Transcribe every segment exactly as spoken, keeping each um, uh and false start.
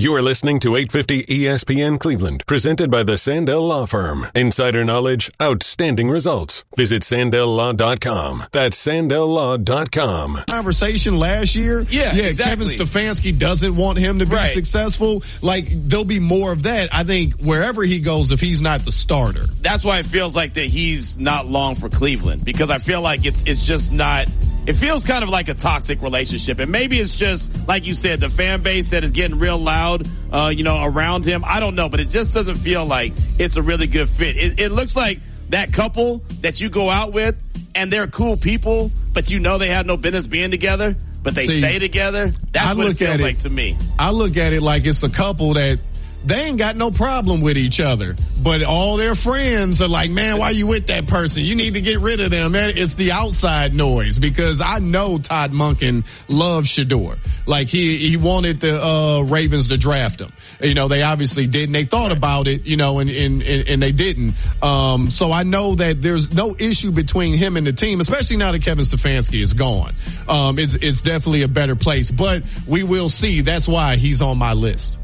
You are listening to eight fifty E S P N Cleveland, presented by the Sandell Law Firm. Insider knowledge, outstanding results. Visit Sandell Law dot com. That's Sandell Law dot com. Conversation last year. Yeah, yeah exactly. Kevin Stefanski doesn't want him to be right. successful. Like, there'll be more of that. I think wherever he goes, if he's not the starter. That's why it feels like that he's not long for Cleveland, because I feel like it's it's just not. It feels kind of like a toxic relationship, and maybe it's just like you said, the fan base that is getting real loud, uh, you know, around him. I don't know, but it just doesn't feel like it's a really good fit. It, it looks like that couple that you go out with, and they're cool people, but you know they have no business being together, but they See, stay together. That's I what look it feels at it, like to me. I look at it like it's a couple that they ain't got no problem with each other, but all their friends are like, man, why you with that person? You need to get rid of them, man. It's the outside noise, because I know Todd Monken loves Shedeur. Like, he, he wanted the, uh, Ravens to draft him. You know, they obviously didn't. They thought about it, you know, and, and, and they didn't. Um, so I know that there's no issue between him and the team, especially now that Kevin Stefanski is gone. Um, it's, it's definitely a better place, but we will see. That's why he's on my list.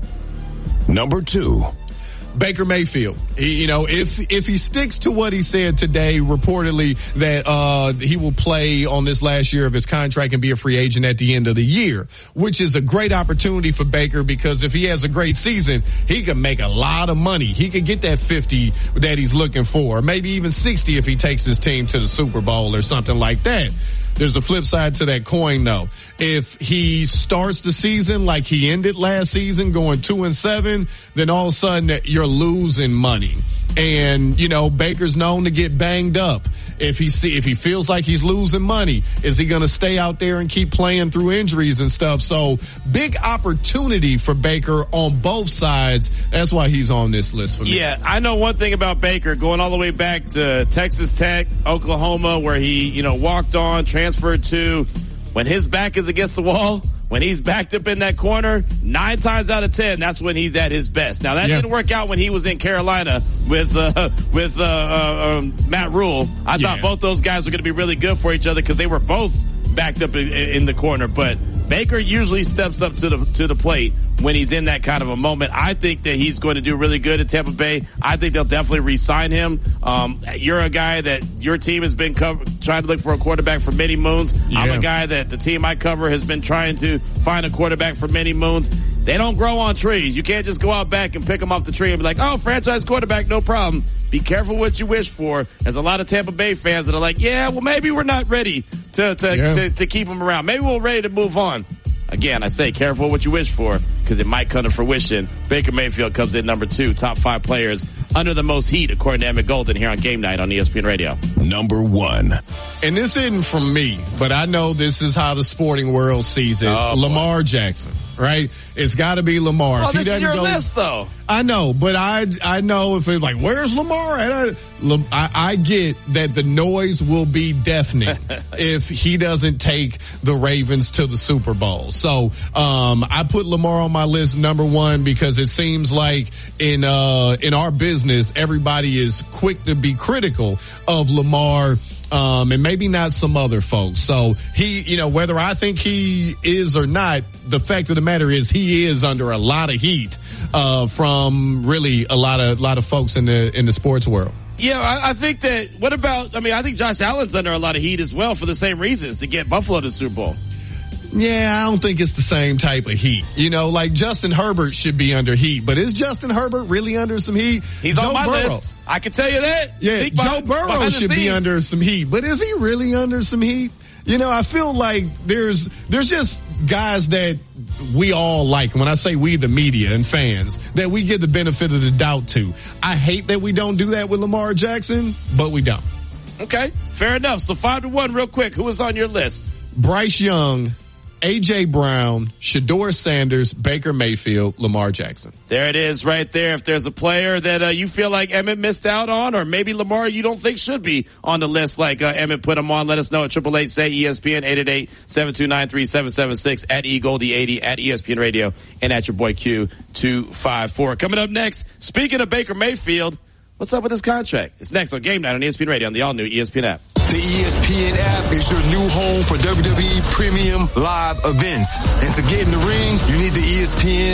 Number two, Baker Mayfield. He, you know, if if he sticks to what he said today, reportedly that uh he will play on this last year of his contract and be a free agent at the end of the year, which is a great opportunity for Baker, because if he has a great season, he can make a lot of money. He could get that fifty that he's looking for, maybe even sixty if he takes his team to the Super Bowl or something like that. There's a flip side to that coin, though. If he starts the season like he ended last season, going two and seven, then all of a sudden you're losing money. And, you know, Baker's known to get banged up. If he see, if he feels like he's losing money, is he going to stay out there and keep playing through injuries and stuff? So big opportunity for Baker on both sides. That's why he's on this list for me. Yeah, I know one thing about Baker, going all the way back to Texas Tech, Oklahoma, where he, you know, walked on, transferred to. When his back is against the wall, when he's backed up in that corner, nine times out of ten, that's when he's at his best. Now, that yeah. didn't work out when he was in Carolina with uh, with uh, uh, um, Matt Rule. I yeah. thought both those guys were going to be really good for each other because they were both backed up in, in the corner. But Baker usually steps up to the to the plate when he's in that kind of a moment. I think that he's going to do really good at Tampa Bay. I think they'll definitely re-sign him. Um, you're a guy that your team has been cover- trying to look for a quarterback for many moons. Yeah. I'm a guy that the team I cover has been trying to find a quarterback for many moons. They don't grow on trees. You can't just go out back and pick them off the tree and be like, oh, franchise quarterback, no problem. Be careful what you wish for. There's a lot of Tampa Bay fans that are like, yeah, well, maybe we're not ready to to, yeah. to, to keep him around. Maybe we're ready to move on. Again, I say careful what you wish for, because it might come to fruition. Baker Mayfield comes in number two, top five players under the most heat, according to Emmett Golden here on Game Night on E S P N Radio. Number one. And this isn't from me, but I know this is how the sporting world sees it. Oh, Lamar boy. Jackson, right? It's got to be Lamar. Well, if he this is your go, list, though. I know, but I I know if it's like, where's Lamar? I, I, I get that the noise will be deafening if he doesn't take the Ravens to the Super Bowl. So um, I put Lamar on my list number one, because it seems like in uh, in our business, everybody is quick to be critical of Lamar. Um, and maybe not some other folks. So he, you know, whether I think he is or not, the fact of the matter is he is under a lot of heat, uh, from really a lot of, lot of folks in the, in the sports world. Yeah, I, I think that, what about, I mean, I think Josh Allen's under a lot of heat as well for the same reasons, to get Buffalo to the Super Bowl. Yeah, I don't think it's the same type of heat. You know, like Justin Herbert should be under heat, but is Justin Herbert really under some heat? He's Joe on my Burrow. list. I can tell you that. Yeah, Speak Joe behind, Burrow behind should be under some heat, but is he really under some heat? You know, I feel like there's there's just guys that we all like. When I say we, the media and fans, that we give the benefit of the doubt to. I hate that we don't do that with Lamar Jackson, but we don't. Okay, fair enough. So five to one, real quick. Who was on your list? Bryce Young, A J. Brown, Shedeur Sanders, Baker Mayfield, Lamar Jackson. There it is right there. If there's a player that uh, you feel like Emmett missed out on, or maybe Lamar you don't think should be on the list like uh, Emmett put him on, let us know at triple eight say E S P N, eight eight eight, seven two nine, three seven seven six, at E Goldie eighty, at E S P N Radio, and at your boy Q two five four. Coming up next, speaking of Baker Mayfield, what's up with his contract? It's next on Game Night on E S P N Radio on the all-new E S P N app. The E S P N app is your new home for W W E Premium Live events. And to get in the ring, you need the E S P N